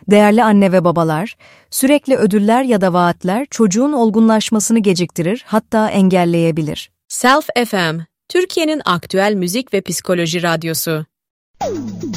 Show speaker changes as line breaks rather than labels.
Değerli anne ve babalar, sürekli ödüller ya da vaatler çocuğun olgunlaşmasını geciktirir, hatta engelleyebilir.
Self FM, Türkiye'nin aktüel müzik ve psikoloji radyosu.